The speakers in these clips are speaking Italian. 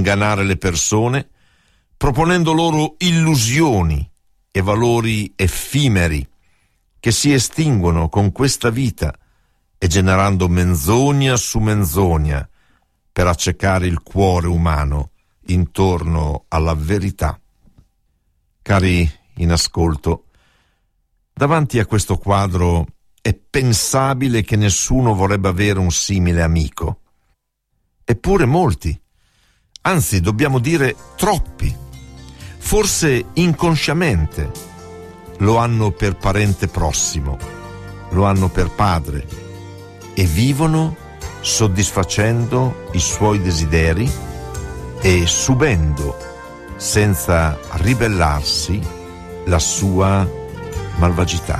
ingannare le persone, proponendo loro illusioni e valori effimeri che si estinguono con questa vita e generando menzogna su menzogna per accecare il cuore umano intorno alla verità. Cari in ascolto, davanti a questo quadro è pensabile che nessuno vorrebbe avere un simile amico. Eppure molti, anzi dobbiamo dire troppi, forse inconsciamente, lo hanno per parente prossimo, lo hanno per padre e vivono soddisfacendo i suoi desideri e subendo, senza ribellarsi, la sua malvagità.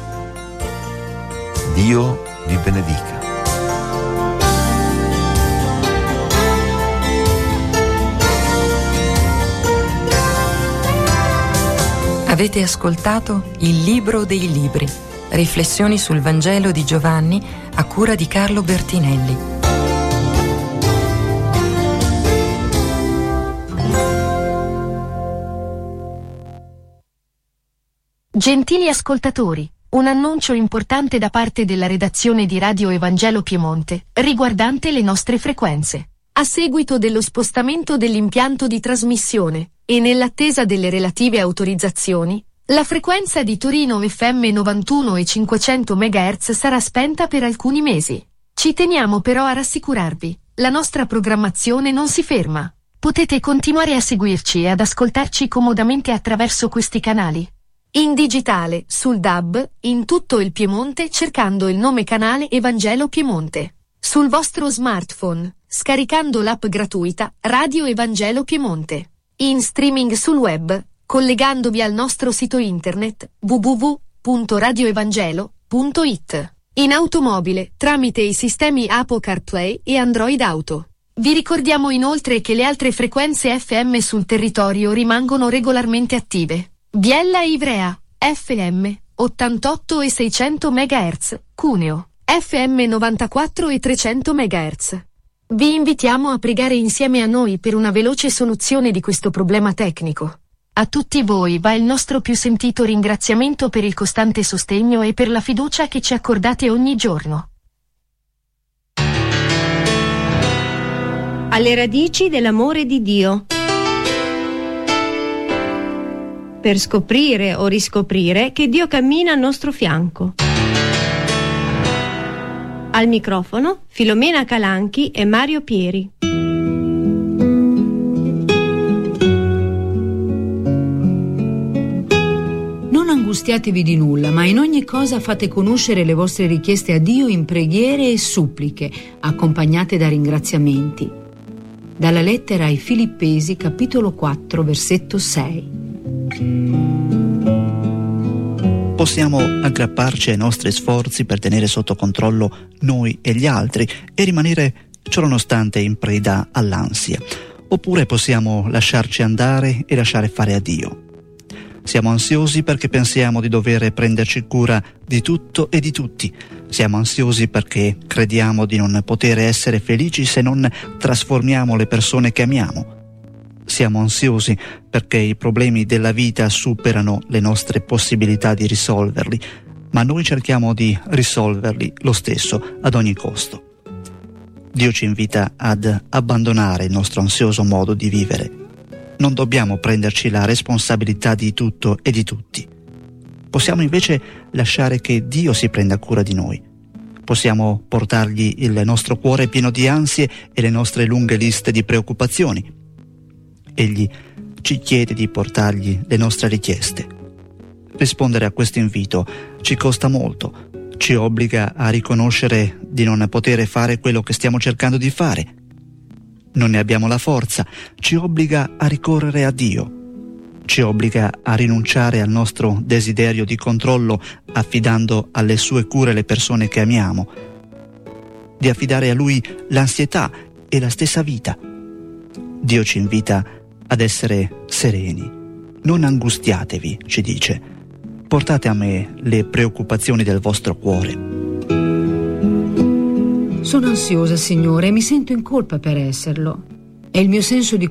Dio vi benedica. Avete ascoltato Il Libro dei Libri, riflessioni sul Vangelo di Giovanni a cura di Carlo Bertinelli. Gentili ascoltatori, un annuncio importante da parte della redazione di Radio Evangelo Piemonte, riguardante le nostre frequenze. A seguito dello spostamento dell'impianto di trasmissione e nell'attesa delle relative autorizzazioni, la frequenza di Torino FM 91 e 500 MHz sarà spenta per alcuni mesi. Ci teniamo però a rassicurarvi, la nostra programmazione non si ferma. Potete continuare a seguirci e ad ascoltarci comodamente attraverso questi canali. In digitale, sul DAB, in tutto il Piemonte cercando il nome canale Evangelo Piemonte. Sul vostro smartphone, scaricando l'app gratuita Radio Evangelo Piemonte. In streaming sul web, collegandovi al nostro sito internet www.radioevangelo.it. In automobile, tramite i sistemi Apple CarPlay e Android Auto. Vi ricordiamo inoltre che le altre frequenze FM sul territorio rimangono regolarmente attive. Biella e Ivrea, FM, 88 e 600 MHz, Cuneo, FM 94 e 300 MHz. Vi invitiamo a pregare insieme a noi per una veloce soluzione di questo problema tecnico. A tutti voi va il nostro più sentito ringraziamento per il costante sostegno e per la fiducia che ci accordate ogni giorno. Alle radici dell'amore di Dio. Per scoprire o riscoprire che Dio cammina al nostro fianco. Al microfono Filomena Calanchi e Mario Pieri. Non angustiatevi di nulla, ma in ogni cosa fate conoscere le vostre richieste a Dio in preghiere e suppliche, accompagnate da ringraziamenti. Dalla lettera ai Filippesi, capitolo 4, versetto 6. Possiamo aggrapparci ai nostri sforzi per tenere sotto controllo noi e gli altri e rimanere ciononostante in preda all'ansia, oppure possiamo lasciarci andare e lasciare fare a Dio. Siamo ansiosi perché pensiamo di dover prenderci cura di tutto e di tutti. Siamo ansiosi perché crediamo di non poter essere felici se non trasformiamo le persone che amiamo. Siamo ansiosi perché i problemi della vita superano le nostre possibilità di risolverli, ma noi cerchiamo di risolverli lo stesso, ad ogni costo. Dio ci invita ad abbandonare il nostro ansioso modo di vivere. Non dobbiamo prenderci la responsabilità di tutto e di tutti. Possiamo invece lasciare che Dio si prenda cura di noi. Possiamo portargli il nostro cuore pieno di ansie e le nostre lunghe liste di preoccupazioni. Egli ci chiede di portargli le nostre richieste. Rispondere a questo invito ci costa molto, ci obbliga a riconoscere di non poter fare quello che stiamo cercando di fare. Non ne abbiamo la forza, ci obbliga a ricorrere a Dio, ci obbliga a rinunciare al nostro desiderio di controllo affidando alle sue cure le persone che amiamo, di affidare a Lui l'ansietà e la stessa vita. Dio ci invita ad essere sereni. Non angustiatevi, ci dice. Portate a me le preoccupazioni del vostro cuore. Sono ansiosa, Signore, e mi sento in colpa per esserlo. È il mio senso di